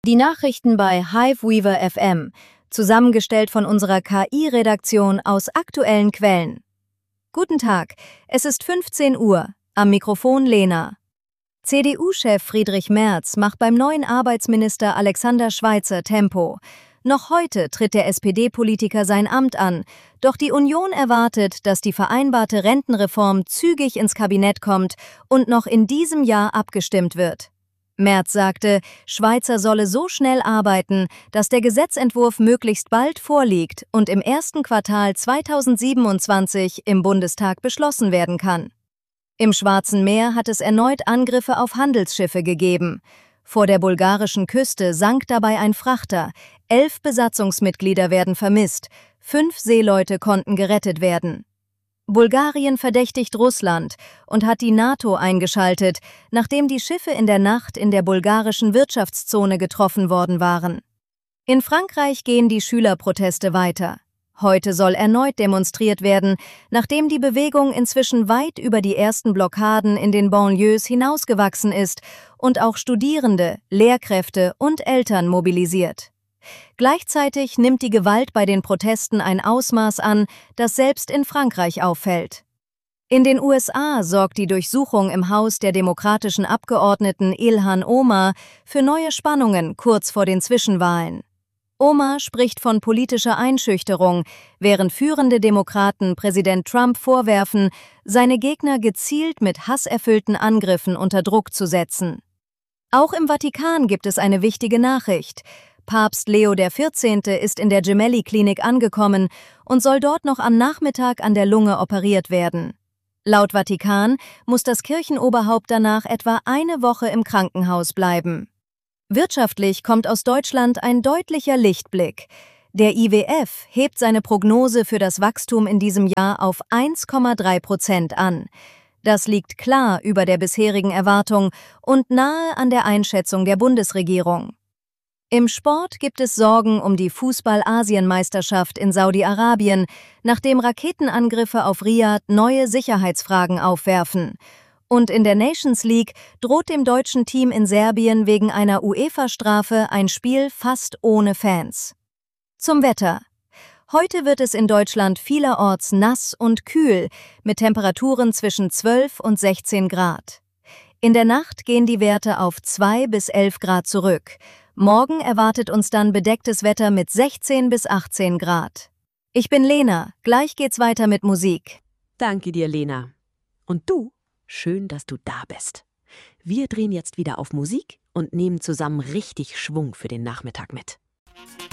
Die Nachrichten bei Hiveweaver FM, zusammengestellt von unserer KI-Redaktion aus aktuellen Quellen. Guten Tag, es ist 15 Uhr, am Mikrofon Lena. CDU-Chef Friedrich Merz macht beim neuen Arbeitsminister Alexander Schweitzer Tempo. Noch heute tritt der SPD-Politiker sein Amt an, doch die Union erwartet, dass die vereinbarte Rentenreform zügig ins Kabinett kommt und noch in diesem Jahr abgestimmt wird. Merz sagte, Schweitzer solle so schnell arbeiten, dass der Gesetzentwurf möglichst bald vorliegt und im ersten Quartal 2027 im Bundestag beschlossen werden kann. Im Schwarzen Meer hat es erneut Angriffe auf Handelsschiffe gegeben. Vor der bulgarischen Küste sank dabei ein Frachter, 11 Besatzungsmitglieder werden vermisst, 5 Seeleute konnten gerettet werden. Bulgarien verdächtigt Russland und hat die NATO eingeschaltet, nachdem die Schiffe in der Nacht in der bulgarischen Wirtschaftszone getroffen worden waren. In Frankreich gehen die Schülerproteste weiter. Heute soll erneut demonstriert werden, nachdem die Bewegung inzwischen weit über die ersten Blockaden in den Banlieues hinausgewachsen ist und auch Studierende, Lehrkräfte und Eltern mobilisiert. Gleichzeitig nimmt die Gewalt bei den Protesten ein Ausmaß an, das selbst in Frankreich auffällt. In den USA sorgt die Durchsuchung im Haus der demokratischen Abgeordneten Ilhan Omar für neue Spannungen kurz vor den Zwischenwahlen. Omar spricht von politischer Einschüchterung, während führende Demokraten Präsident Trump vorwerfen, seine Gegner gezielt mit hasserfüllten Angriffen unter Druck zu setzen. Auch im Vatikan gibt es eine wichtige Nachricht. Papst Leo XIV. Ist in der Gemelli-Klinik angekommen und soll dort noch am Nachmittag an der Lunge operiert werden. Laut Vatikan muss das Kirchenoberhaupt danach etwa eine Woche im Krankenhaus bleiben. Wirtschaftlich kommt aus Deutschland ein deutlicher Lichtblick. Der IWF hebt seine Prognose für das Wachstum in diesem Jahr auf 1,3% an. Das liegt klar über der bisherigen Erwartung und nahe an der Einschätzung der Bundesregierung. Im Sport gibt es Sorgen um die Fußball-Asienmeisterschaft in Saudi-Arabien, nachdem Raketenangriffe auf Riad neue Sicherheitsfragen aufwerfen. Und in der Nations League droht dem deutschen Team in Serbien wegen einer UEFA-Strafe ein Spiel fast ohne Fans. Zum Wetter. Heute wird es in Deutschland vielerorts nass und kühl, mit Temperaturen zwischen 12 und 16 Grad. In der Nacht gehen die Werte auf 2 bis 11 Grad zurück. Morgen erwartet uns dann bedecktes Wetter mit 16 bis 18 Grad. Ich bin Lena, gleich geht's weiter mit Musik. Danke dir, Lena. Und du, schön, dass du da bist. Wir drehen jetzt wieder auf Musik und nehmen zusammen richtig Schwung für den Nachmittag mit.